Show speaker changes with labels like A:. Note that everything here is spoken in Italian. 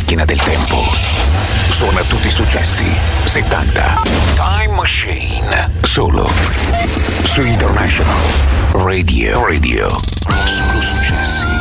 A: macchina del tempo. Suona tutti i successi 70. Time Machine. Solo su International Radio. Solo successi.